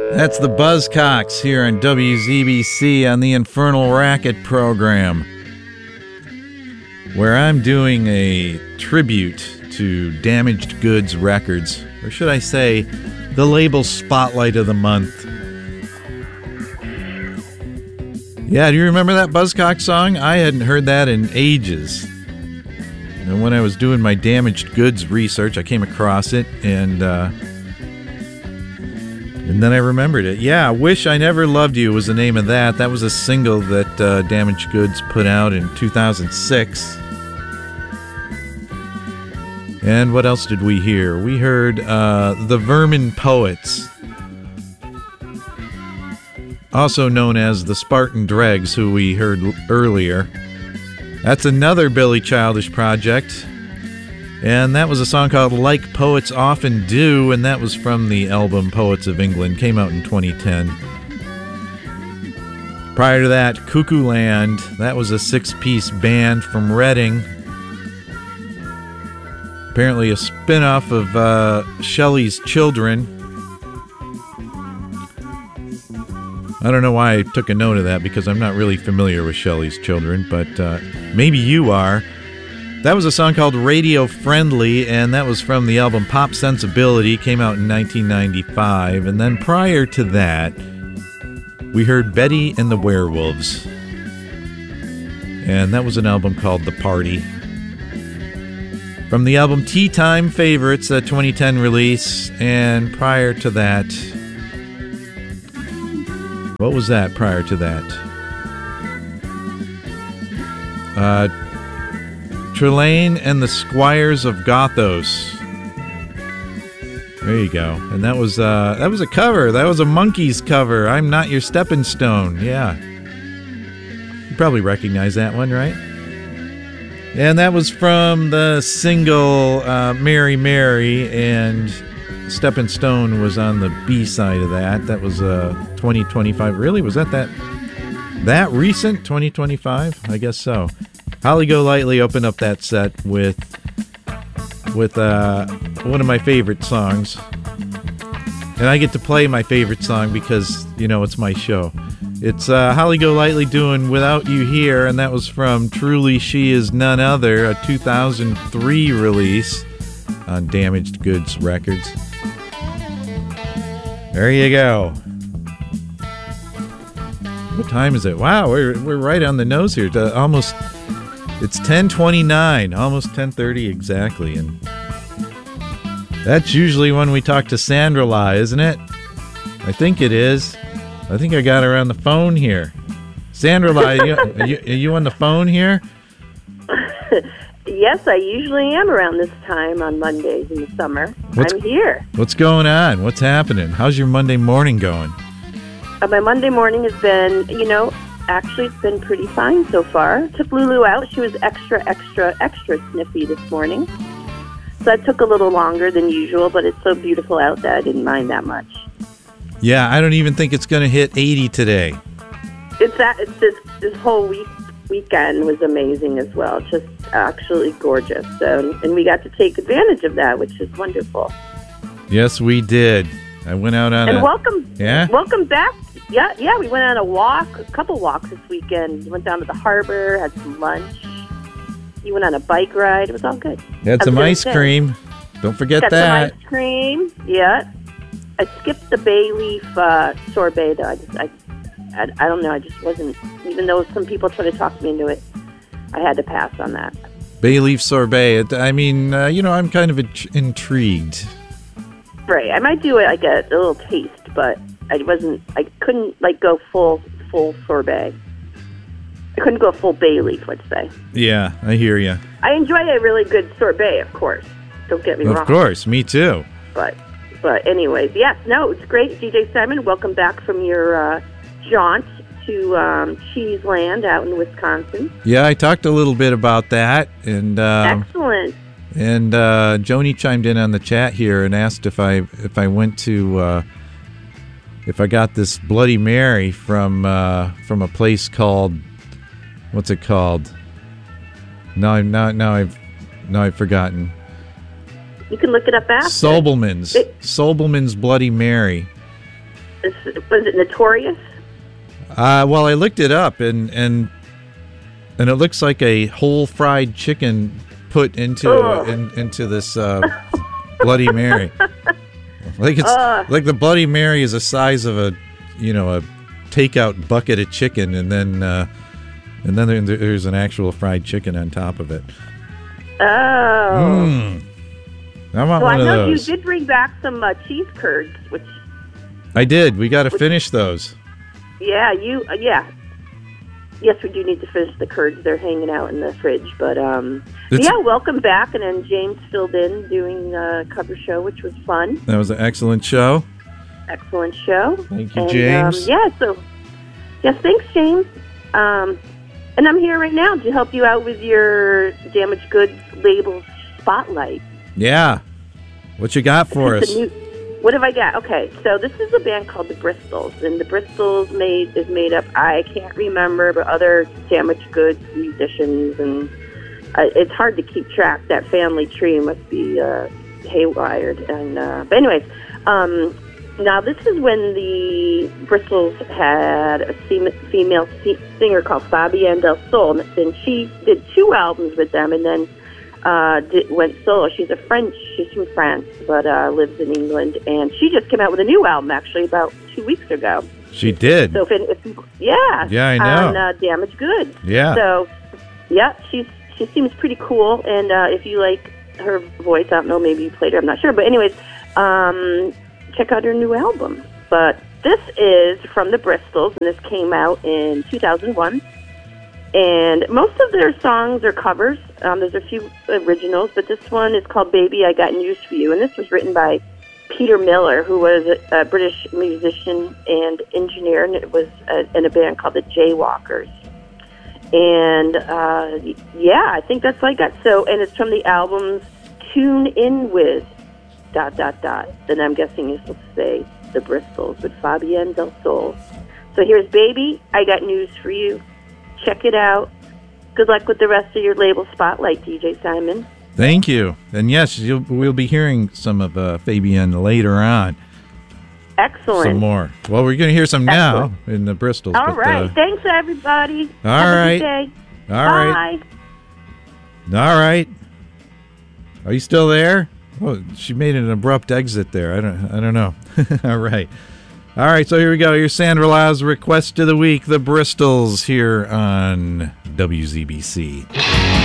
That's the Buzzcocks here on WZBC on the Infernal Racket program, where I'm doing a tribute to Damaged Goods Records, or should I say, the label spotlight of the month. Yeah, do you remember that Buzzcocks song? I hadn't heard that in ages. And when I was doing my Damaged Goods research, I came across it, and then I remembered it. Yeah, Wish I Never Loved You was the name of that. That was a single that Damaged Goods put out in 2006. And what else did we hear? We heard the Vermin Poets, also known as the Spartan Dregs, who we heard earlier. That's another Billy Childish project. And that was a song called Like Poets Often Do, and that was from the album Poets of England. Came out in 2010. Prior to that, Cuckoo Land. That was a six-piece band from Reading. Apparently a spin-off of Shelley's Children. I don't know why I took a note of that, because I'm not really familiar with Shelley's Children, but maybe you are. That was a song called Radio Friendly, and that was from the album Pop Sensibility. Came out in 1995. And then prior to that, we heard Betty and the Werewolves, and that was an album called The Party. From the album Tea Time Favorites, a 2010 release. And prior to that, what was that prior to that? Trelane and the Squires of Gothos. There you go. And that was a cover. That was a Monkees cover. I'm Not Your Stepping Stone. Yeah. You probably recognize that one, right? And that was from the single Mary Mary, and Stepping Stone was on the B side of that. That was 2025. Really? Was that recent? 2025? I guess so. Holly Golightly opened up that set with one of my favorite songs. And I get to play my favorite song because, it's my show. It's Holly Golightly doing Without You Here, and that was from Truly She Is None Other, a 2003 release on Damaged Goods Records. There you go. What time is it? Wow, we're right on the nose here. It's 10:29, almost 10:30 exactly, and that's usually when we talk to Sandra Lai, isn't it? I think it is. I think I got her on the phone here. Sandra Lai, are you on the phone here? Yes, I usually am around this time on Mondays in the summer. I'm here. What's going on? What's happening? How's your Monday morning going? My Monday morning has been, actually it's been pretty fine so far. Took Lulu out. She was extra sniffy this morning. So that took a little longer than usual, but it's so beautiful out that I didn't mind that much. Yeah, I don't even think it's going to hit 80 today. It's this whole weekend was amazing as well. Just absolutely gorgeous. So, and we got to take advantage of that, which is wonderful. Yes, we did. I went out on welcome back. Yeah, we went on a couple walks this weekend. We went down to the harbor, had some lunch. You went on a bike ride. It was all good. Had some ice cream. Don't forget that. Got some ice cream. Yeah. I skipped the bay leaf sorbet, though. I don't know. I just wasn't, even though some people tried to talk me into it, I had to pass on that. Bay leaf sorbet. I mean, I'm kind of intrigued. Right. I might do it like a little taste, but I couldn't go full sorbet. I couldn't go full bay leaf, let's say. Yeah, I hear you. I enjoy a really good sorbet, of course. Don't get me wrong. Of course, me too. But anyways, yes, no, it's great. DJ Simon, welcome back from your jaunt to Cheeseland out in Wisconsin. Yeah, I talked a little bit about that, and excellent. And Joni chimed in on the chat here and asked if I went to if I got this Bloody Mary from a place called, what's it called? Now I've forgotten. You can look it up after. Sobelman's Bloody Mary. Was it Notorious? Well, I looked it up, and it looks like a whole fried chicken put into this Bloody Mary. Like like the Bloody Mary is the size of a takeout bucket of chicken, and then there's an actual fried chicken on top of it. Oh. I want one of those. I know those. you did bring back some cheese curds, which I did. We got to finish those. Yeah, Yes, we do need to finish the curds. They're hanging out in the fridge. But, welcome back. And then James filled in doing a cover show, which was fun. That was an excellent show. Excellent show. Thank you, James. Yes, thanks, James. And I'm here right now to help you out with your damaged goods label spotlight. Yeah. What you got for us? What have I got? Okay, so this is a band called the Bristols, and the Bristols is made up, I can't remember, but other damaged goods musicians, and it's hard to keep track. That family tree must be haywired. And but anyways, now this is when the Bristols had a female singer called Fabienne Del Sol, and she did 2 albums with them, and then went solo. She's from France, but lives in England, and she just came out with a new album actually about 2 weeks ago. She did. So I know. On Damaged Goods. Yeah. So she seems pretty cool, and if you like her voice, I don't know, maybe you played her, I'm not sure, but anyways, check out her new album. But this is from the Bristols, and this came out in 2001. And most of their songs are covers. There's a few originals, but this one is called Baby, I Got News for You. And this was written by Peter Miller, who was a British musician and engineer, and it was in a band called the Jaywalkers. And, I think that's all I got. So, and it's from the albums Tune In With, ... Then I'm guessing you're supposed to say the Bristols with Fabienne Del Sol. So here's Baby, I Got News for You. Check it out. Good luck with the rest of your label spotlight, DJ Simon. Thank you. And yes, we'll be hearing some of Fabienne later on. Excellent. Some more. Well, we're going to hear some now in the Bristols. All right. Thanks, everybody. Have a good day. Bye. All right. Are you still there? Oh, she made an abrupt exit there. I don't know. All right. All right, so here we go. Here's Sandra Lau's request of the week, the Bristols, here on WZBC.